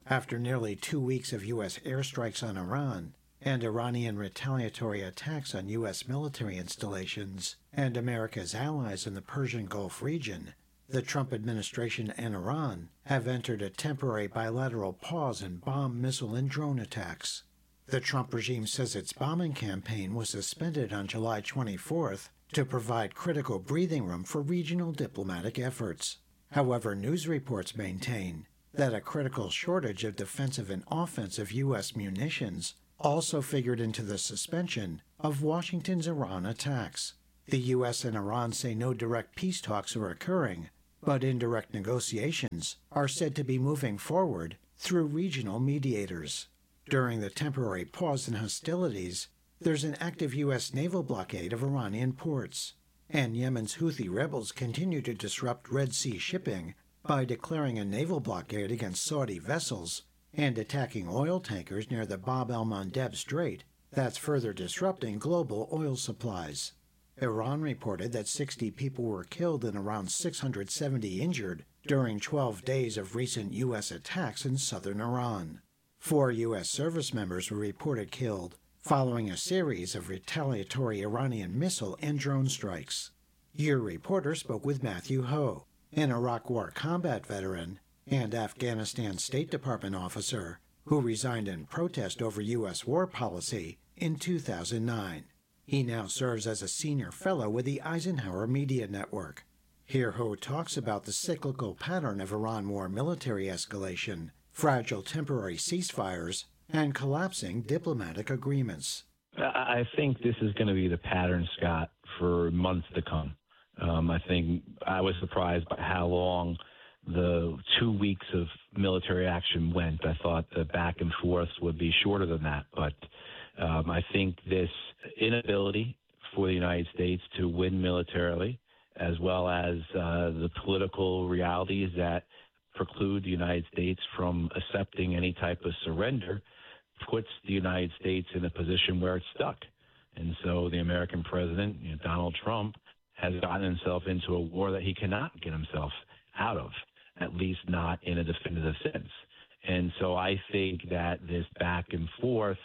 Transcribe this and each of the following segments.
after nearly 2 weeks of U.S. airstrikes on Iran and Iranian retaliatory attacks on U.S. military installations and America's allies in the Persian Gulf region. The Trump administration and Iran have entered a temporary bilateral pause in bomb, missile, and drone attacks. The Trump regime says its bombing campaign was suspended on July 24th to provide critical breathing room for regional diplomatic efforts. However, news reports maintain that a critical shortage of defensive and offensive U.S. munitions also figured into the suspension of Washington's Iran attacks. The U.S. and Iran say no direct peace talks are occurring, but indirect negotiations are said to be moving forward through regional mediators. During the temporary pause in hostilities, there's an active U.S. naval blockade of Iranian ports, and Yemen's Houthi rebels continue to disrupt Red Sea shipping by declaring a naval blockade against Saudi vessels and attacking oil tankers near the Bab el-Mandeb Strait. That's further disrupting global oil supplies. Iran reported that 60 people were killed and around 670 injured during 12 days of recent U.S. attacks in southern Iran. 4 U.S. service members were reported killed following a series of retaliatory Iranian missile and drone strikes. Your reporter spoke with Matthew Ho, an Iraq War combat veteran and Afghanistan State Department officer who resigned in protest over U.S. war policy in 2009. He now serves as a senior fellow with the Eisenhower Media Network. Here Ho talks about the cyclical pattern of Iran war military escalation, fragile temporary ceasefires, and collapsing diplomatic agreements. I think this is going to be the pattern, Scott, for months to come. I think I was surprised by how long the 2 weeks of military action went. I thought the back and forth would be shorter than that, but I think this inability for the United States to win militarily, as well as the political realities that preclude the United States from accepting any type of surrender, puts the United States in a position where it's stuck. And so the American president, Donald Trump, has gotten himself into a war that he cannot get himself out of, at least not in a definitive sense. And so I think that this back and forth,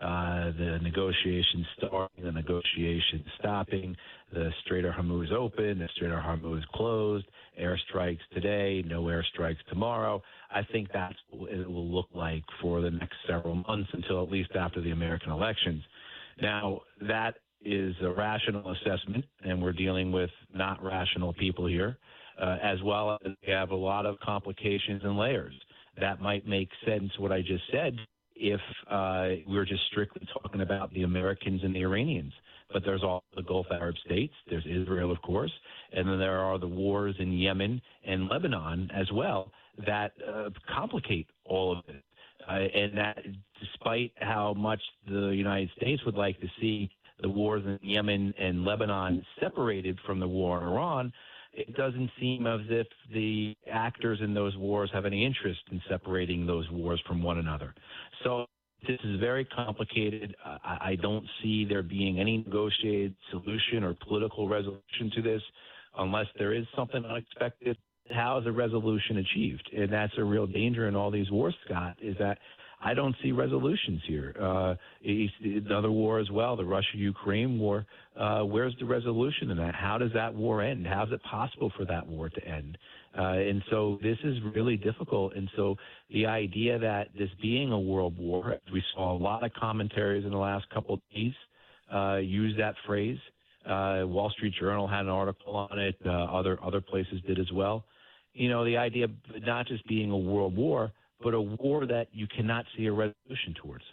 the negotiations starting, the negotiations stopping, the Strait of Hormuz open, the Strait of Hormuz closed, airstrikes today, no airstrikes tomorrow. I think that's what it will look like for the next several months until at least after the American elections. Now, that is a rational assessment, and we're dealing with not rational people here, as well as we have a lot of complications and layers. That might make sense, what I just said, if we're just strictly talking about the Americans and the Iranians. But there's also the Gulf Arab states, there's Israel, of course, and then there are the wars in Yemen and Lebanon as well that complicate all of it. And that despite how much the United States would like to see the wars in Yemen and Lebanon separated from the war in Iran, it doesn't seem as if the actors in those wars have any interest in separating those wars from one another. So this is very complicated. I don't see there being any negotiated solution or political resolution to this unless there is something unexpected. How is a resolution achieved? And that's a real danger in all these wars, Scott, is that I don't see resolutions here. Another war as well, the Russia-Ukraine war. Where's the resolution in that? How does that war end? How is it possible for that war to end? And so this is really difficult. And so the idea that this being a world war, we saw a lot of commentaries in the last couple of days use that phrase. Wall Street Journal had an article on it. Other places did as well. You know, the idea of not just being a world war, but a war that you cannot see a resolution towards.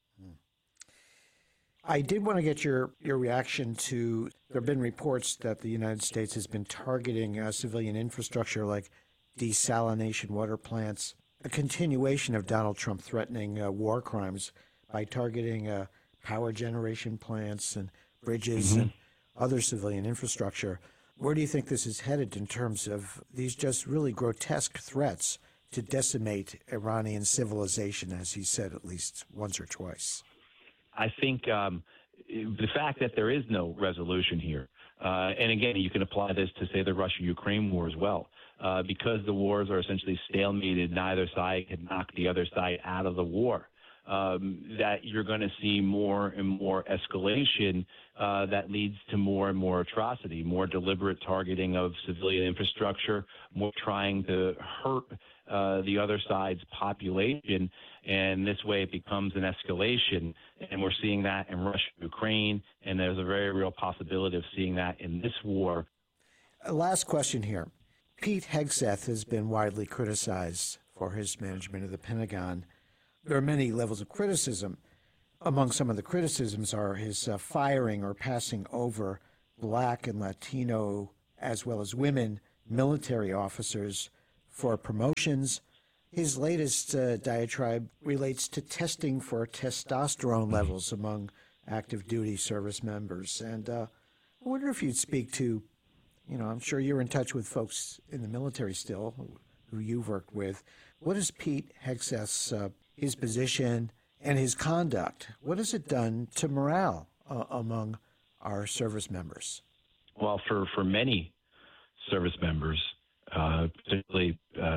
I did want to get your reaction to, there have been reports that the United States has been targeting civilian infrastructure like desalination water plants, a continuation of Donald Trump threatening war crimes by targeting power generation plants and bridges and other civilian infrastructure. Where do you think this is headed in terms of these just really grotesque threats to decimate Iranian civilization, as he said at least once or twice? I think the fact that there is no resolution here, and again, you can apply this to, say, the Russia-Ukraine war as well. because the wars are essentially stalemated, neither side can knock the other side out of the war. That you're going to see more and more escalation that leads to more and more atrocity, more deliberate targeting of civilian infrastructure, more trying to hurt the other side's population. And this way it becomes an escalation. And we're seeing that in Russia, Ukraine, and there's a very real possibility of seeing that in this war. Last question here. Pete Hegseth has been widely criticized for his management of the Pentagon. There are many levels of criticism. Among some of the criticisms are his firing or passing over Black and Latino, as well as women, military officers for promotions. His latest diatribe relates to testing for testosterone levels among active duty service members. And I wonder if you'd speak to, I'm sure you're in touch with folks in the military still who you've worked with. What is Pete Hegseth's his position and his conduct? What has it done to morale among our service members? Well, for many service members, particularly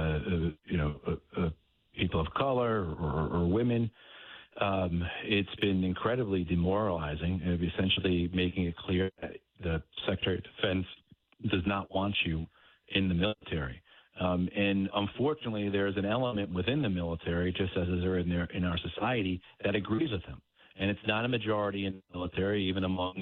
people of color or women, it's been incredibly demoralizing, essentially making it clear that the Secretary of Defense does not want you in the military. And unfortunately, there's an element within the military, just as there in our society, that agrees with him. And it's not a majority in the military, even among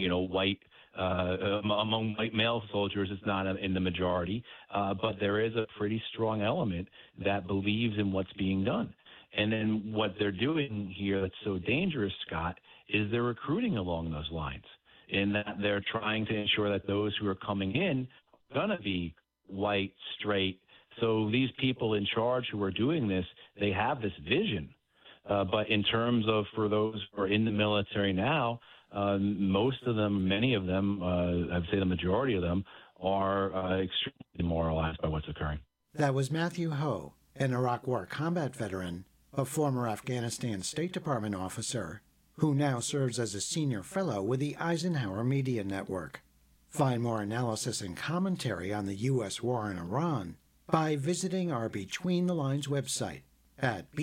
among white male soldiers, it's not in the majority. But there is a pretty strong element that believes in what's being done. And then what they're doing here that's so dangerous, Scott, is they're recruiting along those lines, in that they're trying to ensure that those who are coming in are going to be white, straight. So these people in charge who are doing this, they have this vision. But in terms of for those who are in the military now, most of them, many of them, I'd say the majority of them, are extremely demoralized by what's occurring. That was Matthew Ho, an Iraq War combat veteran, a former Afghanistan State Department officer, who now serves as a senior fellow with the Eisenhower Media Network. Find more analysis and commentary on the U.S. war in Iran by visiting our Between the Lines website at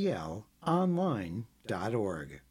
btlonline.org.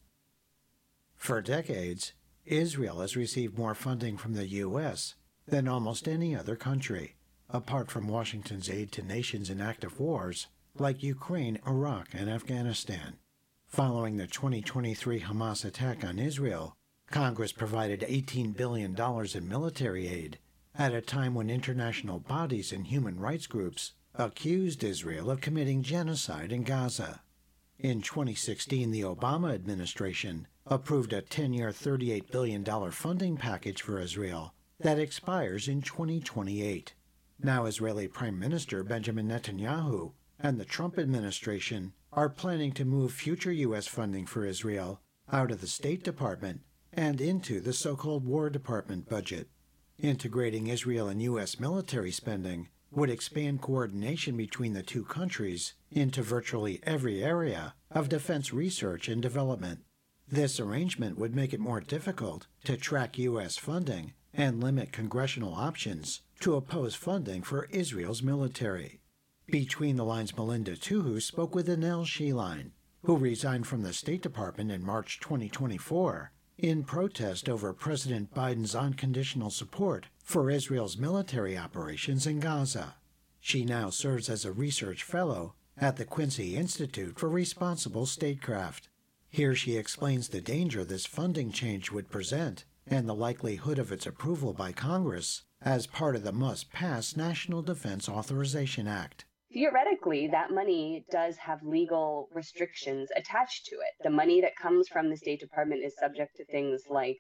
For decades, Israel has received more funding from the U.S. than almost any other country, apart from Washington's aid to nations in active wars like Ukraine, Iraq, and Afghanistan. Following the 2023 Hamas attack on Israel, Congress provided $18 billion in military aid at a time when international bodies and human rights groups accused Israel of committing genocide in Gaza. In 2016, the Obama administration approved a 10-year, $38 billion funding package for Israel that expires in 2028. Now Israeli Prime Minister Benjamin Netanyahu and the Trump administration are planning to move future U.S. funding for Israel out of the State Department and into the so-called War Department budget. Integrating Israel and U.S. military spending would expand coordination between the two countries into virtually every area of defense research and development. This arrangement would make it more difficult to track U.S. funding and limit congressional options to oppose funding for Israel's military. Between the Lines' Melinda Tuhu spoke with Anel Sheline, who resigned from the State Department in March 2024 in protest over President Biden's unconditional support for Israel's military operations in Gaza. She now serves as a research fellow at the Quincy Institute for Responsible Statecraft. Here she explains the danger this funding change would present and the likelihood of its approval by Congress as part of the must-pass National Defense Authorization Act. Theoretically, that money does have legal restrictions attached to it. The money that comes from the State Department is subject to things like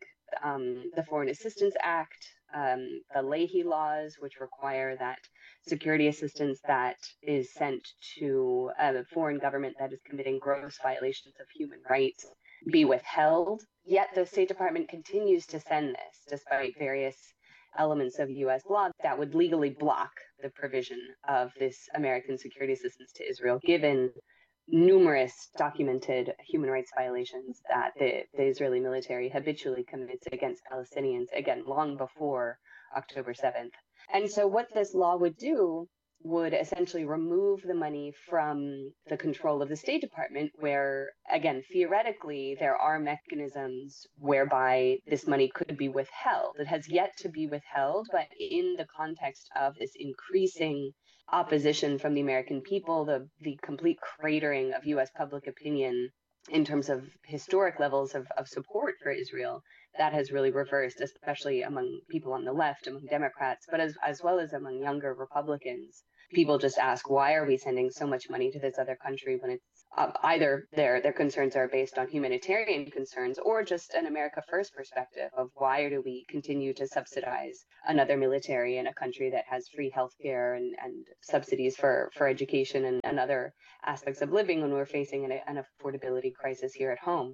the Foreign Assistance Act, the Leahy laws, which require that security assistance that is sent to a foreign government that is committing gross violations of human rights be withheld. Yet the State Department continues to send this, despite various elements of U.S. law that would legally block the provision of this American security assistance to Israel, given numerous documented human rights violations that the Israeli military habitually commits against Palestinians, again, long before October 7th. And so what this law would do would essentially remove the money from the control of the State Department, where, again, theoretically, there are mechanisms whereby this money could be withheld. It has yet to be withheld, but in the context of this increasing opposition from the American people, the complete cratering of U.S. public opinion in terms of historic levels of support for Israel, that has really reversed, especially among people on the left, among Democrats, but as well as among younger Republicans. People just ask, why are we sending so much money to this other country when it's either their concerns are based on humanitarian concerns or just an America First perspective of why do we continue to subsidize another military in a country that has free healthcare and subsidies for education and other aspects of living when we're facing an affordability crisis here at home.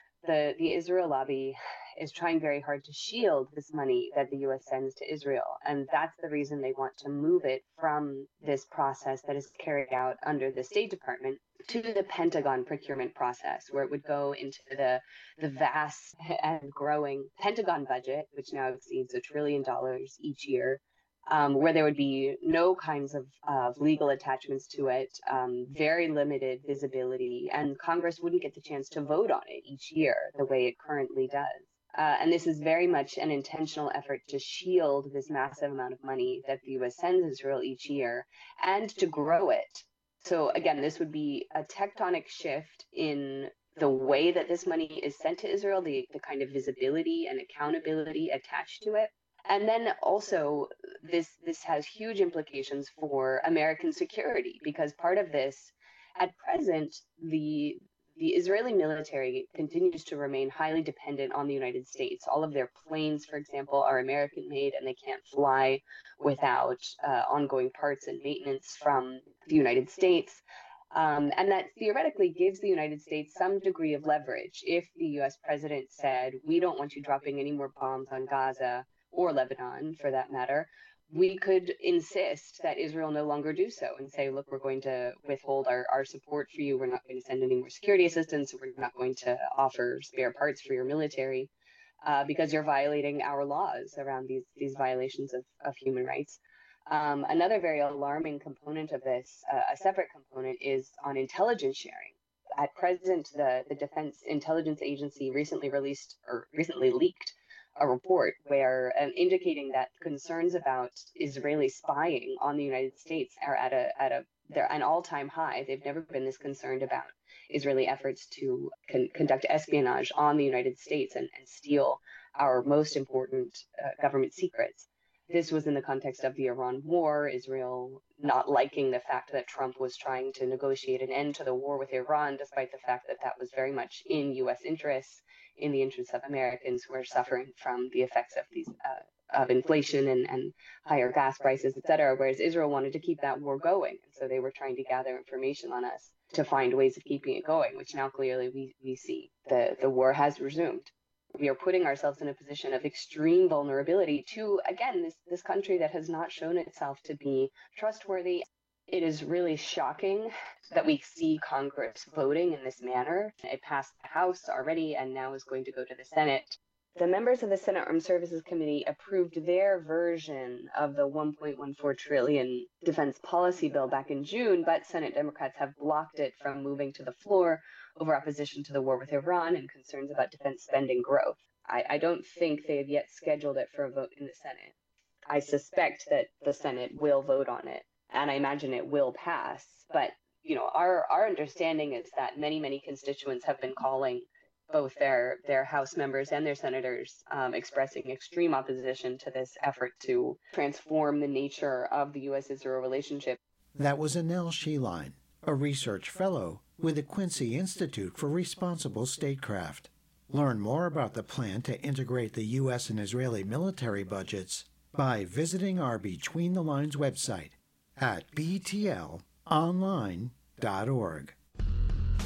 The Israel lobby is trying very hard to shield this money that the U.S. sends to Israel. And that's the reason they want to move it from this process that is carried out under the State Department to the Pentagon procurement process, where it would go into the vast and growing Pentagon budget, which now exceeds $1 trillion each year. Where there would be no kinds of legal attachments to it, very limited visibility, and Congress wouldn't get the chance to vote on it each year the way it currently does. And this is very much an intentional effort to shield this massive amount of money that the U.S. sends Israel each year and to grow it. So again, this would be a tectonic shift in the way that this money is sent to Israel, the kind of visibility and accountability attached to it. And then also, this has huge implications for American security, because part of this, at present, the Israeli military continues to remain highly dependent on the United States. All of their planes, for example, are American-made, and they can't fly without ongoing parts and maintenance from the United States. And that theoretically gives the United States some degree of leverage. If the U.S. president said, we don't want you dropping any more bombs on Gaza, or Lebanon for that matter, we could insist that Israel no longer do so and say, look, we're going to withhold our support for you. We're not going to send any more security assistance. We're not going to offer spare parts for your military because you're violating our laws around these violations of human rights. Another very alarming component of this, a separate component, is on intelligence sharing. At present, the Defense Intelligence Agency recently leaked a report where indicating that concerns about Israeli spying on the United States are they're an all-time high. They've never been this concerned about Israeli efforts to conduct espionage on the United States and steal our most important government secrets. This was in the context of the Iran war, Israel not liking the fact that Trump was trying to negotiate an end to the war with Iran, despite the fact that that was very much in U.S. interests, in the interests of Americans who are suffering from the effects of these of inflation and higher gas prices, et cetera, whereas Israel wanted to keep that war going. And so they were trying to gather information on us to find ways of keeping it going, which now clearly we see the war has resumed. We are putting ourselves in a position of extreme vulnerability to, again, this country that has not shown itself to be trustworthy. It is really shocking that we see Congress voting in this manner. It passed the House already and now is going to go to the Senate. The members of the Senate Armed Services Committee approved their version of the $1.14 trillion defense policy bill back in June, but Senate Democrats have blocked it from moving to the floor over opposition to the war with Iran and concerns about defense spending growth. I don't think they have yet scheduled it for a vote in the Senate. I suspect that the Senate will vote on it, and I imagine it will pass. But, you know, our understanding is that many constituents have been calling both their House members and their senators expressing extreme opposition to this effort to transform the nature of the U.S.-Israel relationship. That was Anel Sheline, a research fellow with the Quincy Institute for Responsible Statecraft. Learn more about the plan to integrate the U.S. and Israeli military budgets by visiting our Between the Lines website at btlonline.org.